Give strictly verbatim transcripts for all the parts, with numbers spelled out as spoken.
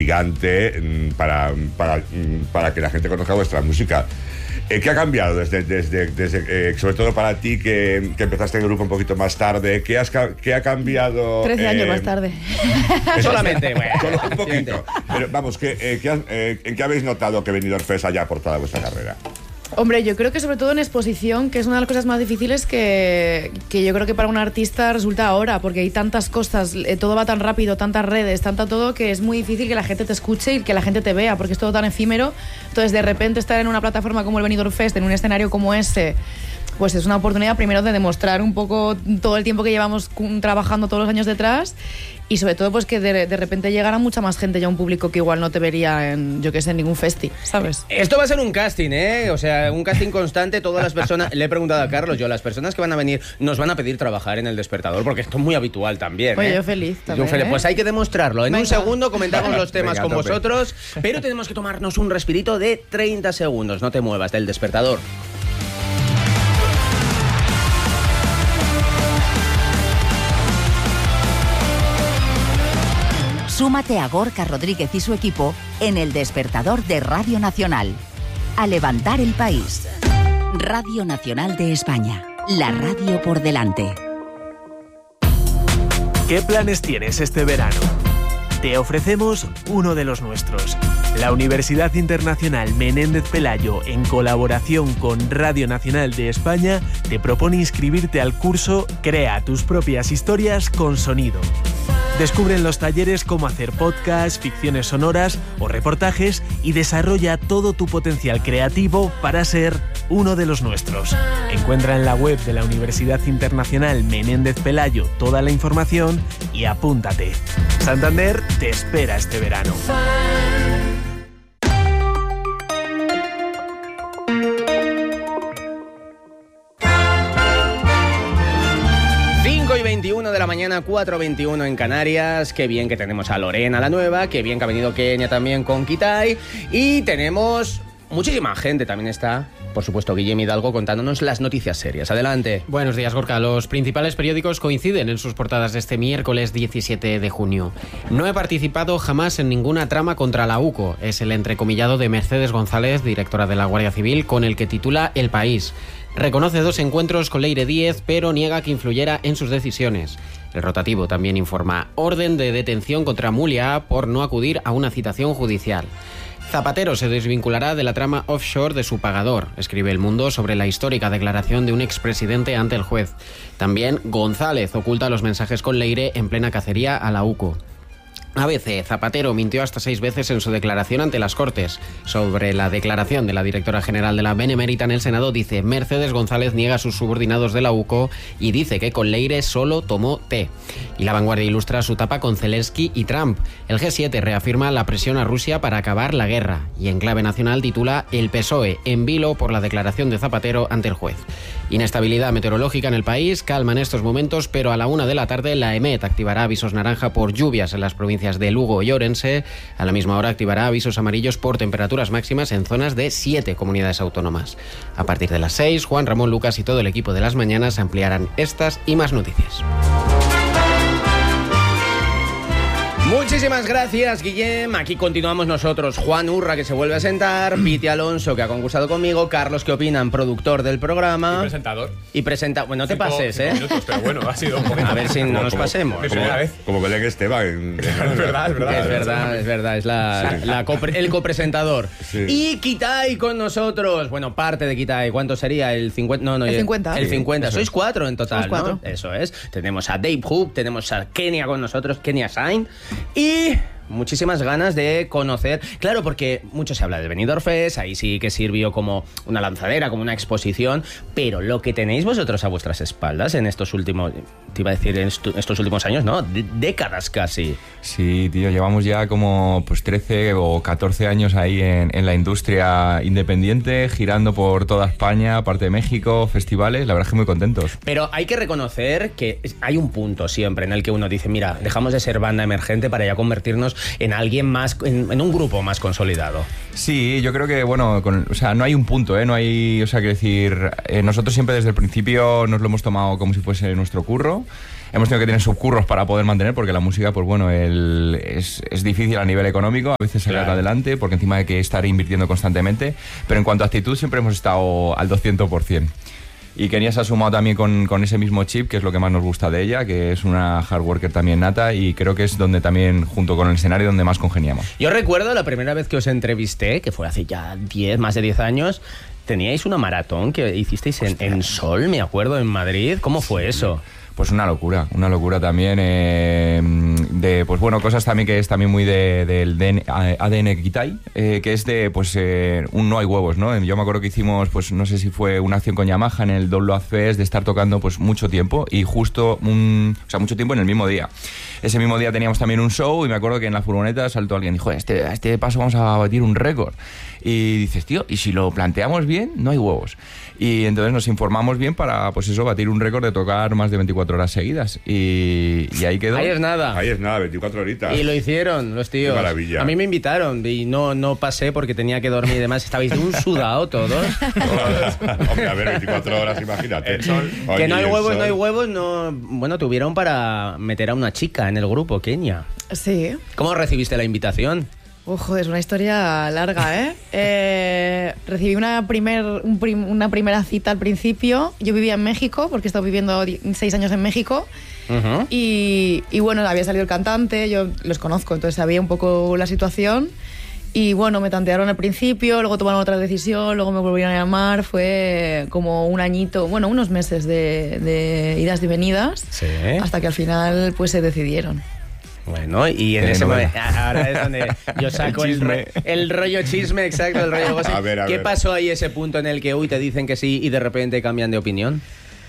gigante para, para, para que la gente conozca vuestra música. Eh, ¿Qué ha cambiado desde, desde, desde eh, sobre todo para ti que, que empezaste el grupo un poquito más tarde? ¿Qué, has, qué ha cambiado? Trece eh, años más tarde. Solamente, bueno. Solo un poquito. Pero vamos, ¿qué, eh, qué, eh, ¿en qué habéis notado que Benidorm Fest haya aportado a vuestra carrera? Hombre, yo creo que sobre todo en exposición, que es una de las cosas más difíciles que, que yo creo que para un artista resulta ahora, porque hay tantas cosas, eh, todo va tan rápido, tantas redes, tanta todo, que es muy difícil que la gente te escuche y que la gente te vea, porque es todo tan efímero. Entonces, de repente estar en una plataforma como el Benidorm Fest, en un escenario como ese, pues es una oportunidad primero de demostrar un poco todo el tiempo que llevamos trabajando todos los años detrás, y sobre todo pues que de, de repente llegara mucha más gente, ya un público que igual no te vería en, yo qué sé, en ningún festi, ¿sabes? Esto va a ser un casting, ¿eh? O sea, un casting constante. Todas las personas, le he preguntado a Carlos, yo, las personas que van a venir nos van a pedir trabajar en El Despertador, porque esto es muy habitual también, Oye, ¿eh? yo feliz también, Yo feliz. ¿eh? Pues hay que demostrarlo. En Venga. un segundo comentamos los temas Venga, con tope. vosotros, pero tenemos que tomarnos un respirito de treinta segundos. No te muevas del Despertador. Súmate a Gorka Rodríguez y su equipo en El Despertador de Radio Nacional. A levantar el país. Radio Nacional de España. La radio por delante. ¿Qué planes tienes este verano? Te ofrecemos uno de los nuestros. La Universidad Internacional Menéndez Pelayo, en colaboración con Radio Nacional de España, te propone inscribirte al curso Crea tus propias historias con sonido. Descubre en los talleres cómo hacer podcasts, ficciones sonoras o reportajes y desarrolla todo tu potencial creativo para ser uno de los nuestros. Encuentra en la web de la Universidad Internacional Menéndez Pelayo toda la información y apúntate. Santander te espera este verano. cinco y veintiuno de la mañana, cuatro veintiuno en Canarias. Qué bien que tenemos a Lorena, la nueva. Qué bien que ha venido Kenia también con Kitai. Y tenemos muchísima gente. También está, por supuesto, Guillem Hidalgo contándonos las noticias serias. Adelante. Buenos días, Gorka. Los principales periódicos coinciden en sus portadas de este miércoles diecisiete de junio. No he participado jamás en ninguna trama contra la UCO. Es el entrecomillado de Mercedes González, directora de la Guardia Civil, con el que titula El País. Reconoce dos encuentros con Leire Díez, pero niega que influyera en sus decisiones. El rotativo también informa orden de detención contra Mulia por no acudir a una citación judicial. Zapatero se desvinculará de la trama offshore de su pagador, escribe El Mundo sobre la histórica declaración de un expresidente ante el juez. También González oculta los mensajes con Leire en plena cacería a la UCO. A B C, Zapatero mintió hasta seis veces en su declaración ante las Cortes. Sobre la declaración de la directora general de la Benemérita en el Senado, dice: Mercedes González niega a sus subordinados de la UCO y dice que con Leire solo tomó té. Y La Vanguardia ilustra su tapa con Zelensky y Trump. El G siete reafirma la presión a Rusia para acabar la guerra. Y en clave nacional titula: El P S O E en vilo por la declaración de Zapatero ante el juez. Inestabilidad meteorológica en el país, calma en estos momentos, pero a la una de la tarde la EMET activará avisos naranja por lluvias en las provincias de Lugo y Orense. A la misma hora activará avisos amarillos por temperaturas máximas en zonas de siete comunidades autónomas. A partir de las seis, Juan Ramón Lucas y todo el equipo de Las Mañanas ampliarán estas y más noticias. Muchísimas gracias, Guillem. Aquí continuamos nosotros. Juan Urra, que se vuelve a sentar. Piti Alonso, que ha concursado conmigo. Carlos, ¿qué opinan? Productor del programa. Y presentador. Y presenta... Bueno, no te Cinco, pases, cinco ¿eh? minutos, pero bueno, ha sido un poquito. A ver si no Como- nos como- pasemos. Mi primera vez. Como Belén Esteban. Es verdad, es verdad. Es verdad, es verdad, es la, la copre- el copresentador. Sí. Y Kitai con nosotros. Bueno, parte de Kitai. ¿Cuánto sería? El cincuenta. No, no, El ya- cincuenta. El Sí, cincuenta. Sois cuatro en total, Somos cuatro. ¿no? Eso es. Tenemos a Dave Hoop, tenemos a Kenia con nosotros, Kenia Sain. Y muchísimas ganas de conocer. Claro, porque mucho se habla del Benidorm Fest, ahí sí que sirvió como una lanzadera, como una exposición, pero lo que tenéis vosotros a vuestras espaldas en estos últimos, te iba a decir en estu- estos últimos años, ¿no? D- décadas casi. Sí, tío, llevamos ya como pues trece o catorce años ahí en, en la industria independiente, girando por toda España, aparte de México, festivales, la verdad es que muy contentos. Pero hay que reconocer que es- hay un punto siempre en el que uno dice, mira, dejamos de ser banda emergente para ya convertirnos en alguien más, en, en un grupo más consolidado. Sí, yo creo que, bueno, con, o sea, no hay un punto, ¿eh? No hay, o sea, quiero decir, eh, nosotros siempre desde el principio nos lo hemos tomado como si fuese nuestro curro. hemos tenido que tener subcurros para poder mantener, porque la música, pues bueno, el, es, es difícil a nivel económico, a veces sacar Claro. adelante, porque encima hay que estar invirtiendo constantemente, pero en cuanto a actitud siempre hemos estado al doscientos por ciento. Y Kenia se ha sumado también con, con ese mismo chip, que es lo que más nos gusta de ella, que es una hard worker también nata, y creo que es donde también, junto con el escenario, donde más congeniamos. Yo recuerdo la primera vez que os entrevisté, que fue hace ya diez, más de diez años, teníais una maratón que hicisteis en, en Sol, me acuerdo, en Madrid. ¿Cómo fue eso? Pues una locura, una locura también, eh, de, pues bueno, cosas también que es también muy de, del D N A D N Kitai, eh, que es de, pues, eh, un no hay huevos, ¿no? Yo me acuerdo que hicimos, pues, no sé si fue una acción con Yamaha en el Download Fest, de estar tocando, pues, mucho tiempo, y justo, un, o sea, mucho tiempo en el mismo día. Ese mismo día teníamos también un show, y me acuerdo que en la furgoneta saltó alguien y dijo, este, a este paso vamos a batir un récord. Y dices, tío, ¿y si lo planteamos bien? No hay huevos. Y entonces nos informamos bien para, pues eso, batir un récord de tocar más de veinticuatro horas seguidas. Y, y ahí quedó. Ahí es nada. Ahí es nada, veinticuatro horitas. Y lo hicieron los tíos. Qué maravilla. A mí me invitaron y no, no pasé porque tenía que dormir y demás. Estabais de un sudado todos. Hombre, a ver, veinticuatro horas, imagínate. El sol. Oye, Que no hay el huevos, sol. no hay huevos, no. Bueno, tuvieron para meter a una chica en el grupo, Kenia. Sí. ¿Cómo recibiste la invitación? Oh, joder, es una historia larga, ¿eh? Eh, recibí una, primer, un prim- una primera cita al principio. Yo vivía en México, porque he estado viviendo di- seis años en México. Ujú. Y, y bueno, había salido el cantante, yo los conozco, entonces sabía un poco la situación. Y bueno, me tantearon al principio, luego tomaron otra decisión, luego me volvieron a llamar. Fue como un añito, bueno, unos meses de, de idas y venidas, Sí. hasta que al final pues se decidieron. Bueno, y en ese Telenovela. momento, ahora es donde yo saco El el, chisme. ro- el rollo chisme, exacto, el rollo gossip. A ver, a ¿Qué ver. pasó ahí ese punto en el que, uy, te dicen que sí y de repente cambian de opinión?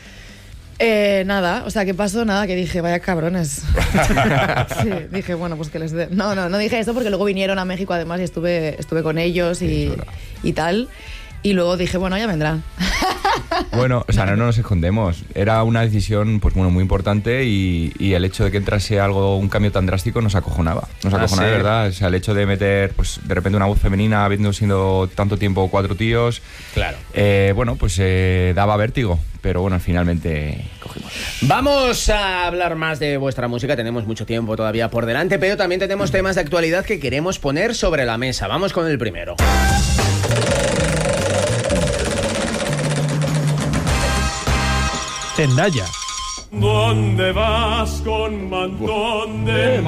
Eh, nada, o sea, ¿qué pasó? Nada, que dije, vaya cabrones. Sí, dije, bueno, pues que les dé. No, no, no dije eso porque luego vinieron a México además y estuve, estuve con ellos y, y tal. Y luego dije, bueno, ya vendrán. Bueno, o sea, no, no nos escondemos. Era una decisión, pues bueno, muy importante, y, y el hecho de que entrase algo, un cambio tan drástico, nos acojonaba. Nos Ah, acojonaba ¿sí? de verdad. O sea, el hecho de meter, pues de repente una voz femenina, habiendo sido tanto tiempo cuatro tíos, Claro. eh, bueno, pues eh, daba vértigo. Pero bueno, finalmente cogimos. Vamos a hablar más de vuestra música, tenemos mucho tiempo todavía por delante, pero también tenemos temas de actualidad que queremos poner sobre la mesa. Vamos con el primero. Zendaya. ¿Dónde vas con mantón de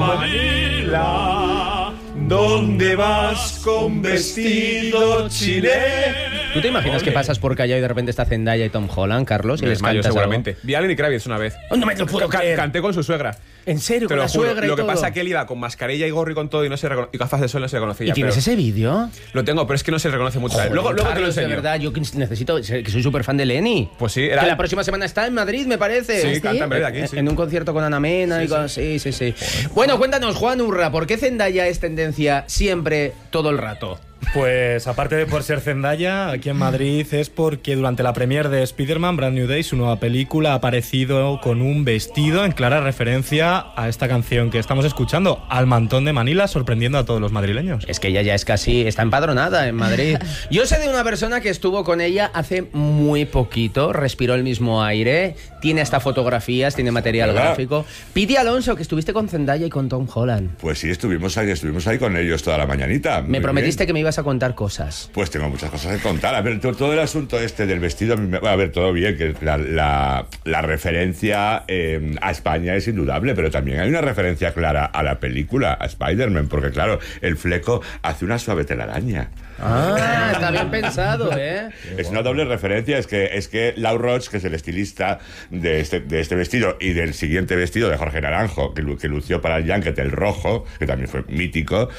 Manila? ¿Dónde vas con vestido chileno? ¿Tú te imaginas que pasas por Callao y de repente está Zendaya y Tom Holland, Carlos? Y Me les desmayo cantas seguramente. algo? Vi a Lenny Kravitz una vez. Oh, no me lo puedo Ca- creer. Canté con su suegra. ¿En serio? Te Con lo la juro. suegra y Lo que todo. pasa es que él iba con mascarilla y gorro y con todo y no se recono- y gafas de sol no se reconocía. ¿Y tienes pero- ese vídeo? Lo tengo, pero es que no se reconoce mucho. Joder, luego luego te lo Carlos, de enseño. verdad, yo que necesito, que soy súper fan de Lenny. Pues sí, era- Que la próxima semana está en Madrid, me parece. Sí, canta en Madrid aquí, sí. En un concierto con Ana Mena y con... Sí, sí, sí. Bueno, cuéntanos, Juan Urra, ¿por qué Zendaya es tendencia siempre, todo el rato? Pues aparte de por ser Zendaya, aquí en Madrid es porque durante la premiere de Spider-Man Brand New Day, su nueva película, ha aparecido con un vestido en clara referencia a esta canción que estamos escuchando, Al Mantón de Manila, sorprendiendo a todos los madrileños. Es que ella ya es casi, está empadronada en Madrid. Yo sé de una persona que estuvo con ella hace muy poquito, respiró el mismo aire, tiene hasta fotografías, tiene material ¿Verdad? gráfico. Piti Alonso, que estuviste con Zendaya y con Tom Holland. Pues sí, estuvimos ahí, estuvimos ahí con ellos toda la mañanita. Me Muy prometiste bien. que me ibas a contar cosas. Pues tengo muchas cosas que contar. A ver, to- todo el asunto este del vestido, a, mí me- a ver, todo bien, que la, la, la referencia eh, a España es indudable, pero también hay una referencia clara a la película, a Spider-Man, porque claro, el fleco hace una suave telaraña. Ah, está bien pensado, ¿eh? Es una doble referencia, es que es que Lau Roch, que es el estilista de este, de este vestido y del siguiente vestido de Jorge Naranjo, que, lu- que lució para el Junket, el rojo, que también fue mítico,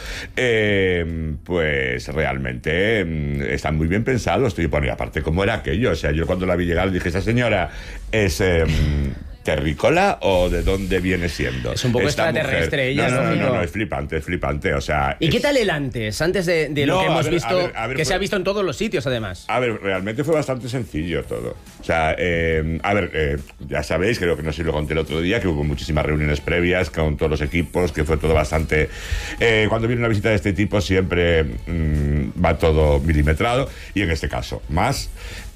eh, pues realmente mm, están muy bien pensados. Y bueno, y aparte, ¿cómo era aquello? O sea, yo cuando la vi llegar dije, ¿esa señora es... eh, ¿terrícola o de dónde viene siendo? Es un poco esta extraterrestre mujer? ella, No, no, no, lógico. no, no, es flipante, es flipante, o sea... ¿Y qué es- tal el antes? Antes de, de lo No, que a hemos ver, visto, a ver, a ver, que se ha pues- visto en todos los sitios, además. A ver, realmente fue bastante sencillo todo. O sea, eh, a ver, eh, ya sabéis, creo que no sé si lo conté el otro día, que hubo muchísimas reuniones previas con todos los equipos, que fue todo bastante... Eh, cuando viene una visita de este tipo siempre mm, va todo milimetrado, y en este caso, más...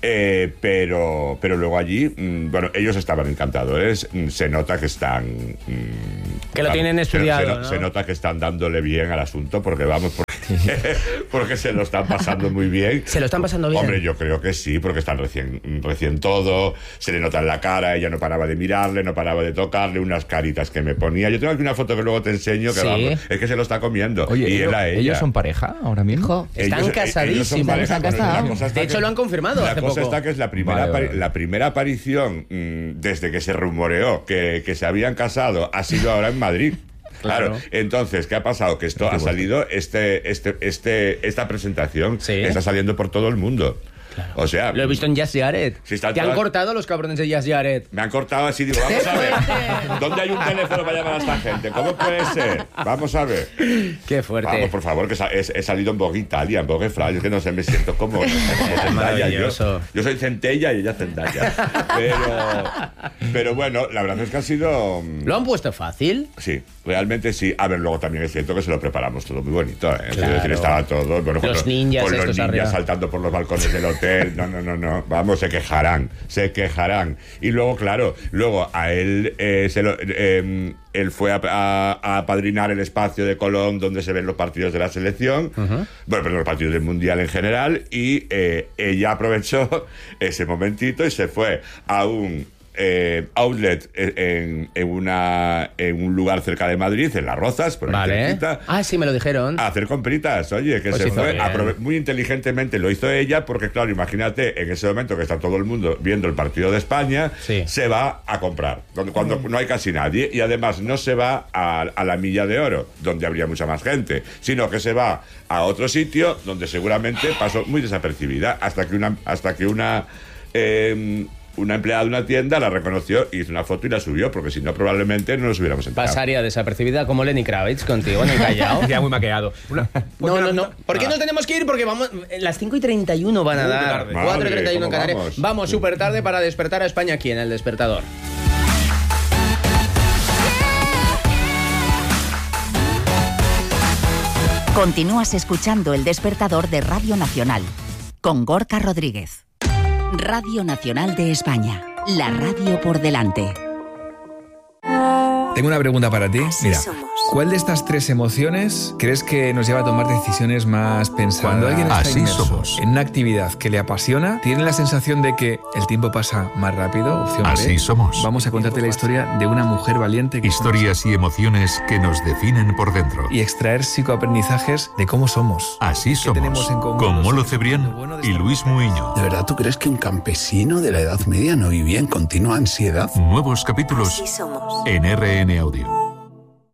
Eh, pero, pero luego allí, mmm, bueno, ellos estaban encantadores. Mm, se nota que están... Mmm, que lo tienen estudiado, se, se, ¿no? se nota que están dándole bien al asunto, porque vamos, porque, porque se lo están pasando muy bien. ¿Se lo están pasando bien? Hombre, yo creo que sí, porque están recién, recién todo, se le nota en la cara, ella no paraba de mirarle, no paraba de tocarle, unas caritas que me ponía. Yo tengo aquí una foto que luego te enseño, que ¿Sí? vamos, es que se lo está comiendo. Oye, y ellos, él a ella. ¿ellos son pareja ahora mismo? Hijo, Están Ellos- casadísimos. ellos son pareja, Se han pero casado. la cosa está De hecho, que- lo han confirmado La hace cosa poco. está que es la primera, Vale, apari- vale. la primera aparición mmm, desde que se rumoreó que, que se habían casado ha sido ahora en Madrid. Claro. Claro. Entonces, ¿qué ha pasado? Que esto ha salido, este, este, este, esta presentación Sí. está saliendo por todo el mundo. O sea, Lo he visto en Jazz Jared. Sí, está Te han todas- cortado los cabrones de Jazz Jared. me han cortado así, digo, vamos a ver, ¿dónde hay un teléfono para llamar a esta gente? ¿Cómo puede ser? Vamos a ver. Qué fuerte. Vamos, por favor, que sa- he, he salido en Vogue Italia, en Vogue France, es que no sé, me siento como, como Zendaya. Yo, maravilloso. yo soy Centella y ella Zendaya. Pero, pero bueno, la verdad es que ha sido... mm, ¿Lo han puesto fácil? Sí, realmente sí. A ver, luego también es cierto que se lo preparamos todo muy bonito, ¿eh? Quiero Claro. decir, estaba todo... Bueno, con Los ninjas con los estos ninjas arriba. saltando por los balcones del hotel. No, no, no, no. Vamos, se quejarán. Se quejarán. Y luego, claro, luego a él eh, se lo... eh, él fue a, a- a apadrinar el espacio de Colón donde se ven los partidos de la selección, bueno, perdón, los partidos del Mundial en general, y eh, ella aprovechó ese momentito y se fue a un eh, outlet en, en, una, en un lugar cerca de Madrid, en Las Rozas, por ahí Vale. cerquita, Ah, sí, me lo dijeron. a hacer compritas, oye, que Pues se hizo fue, bien. aprove- muy inteligentemente lo hizo ella, porque claro, imagínate, en ese momento que está todo el mundo viendo el partido de España, Sí. se va a comprar, cuando, cuando no hay casi nadie, y además no se va a, a la Milla de Oro, donde habría mucha más gente, sino que se va a otro sitio donde seguramente pasó muy desapercibida, hasta que una, hasta que una eh, una empleada de una tienda la reconoció, hizo una foto y la subió, porque si no probablemente no nos hubiéramos enterado. Pasaría desapercibida como Lenny Kravitz contigo en el Callao. Ya muy maqueado. Una- No, no, no. ¿Por qué Ah. no tenemos que ir? Porque vamos. Las cinco y treinta y uno van a Muy dar. tarde. cuatro y treinta y uno en Madre, Canarias. ¿cómo Vamos, vamos? súper tarde para despertar a España aquí en el despertador. Continúas escuchando El Despertador de Radio Nacional con Gorka Rodríguez. Radio Nacional de España, la radio por delante. Tengo una pregunta para ti. Mira, ¿cuál de estas tres emociones crees que nos lleva a tomar decisiones más pensadas? Cuando alguien está Así inmerso somos. en una actividad que le apasiona, tiene la sensación de que el tiempo pasa más rápido. Opción B. Así somos. Vamos a contarte la historia de una mujer valiente que Historias y emociones que nos definen por dentro. y extraer psicoaprendizajes de cómo somos. Así somos. tenemos en común Con los Molo seres Cebrián humanos? Lo bueno de y estar Luis Muiño. ¿De verdad tú crees que un campesino de la Edad Media no vivía en continua ansiedad? Nuevos capítulos en R N Audio.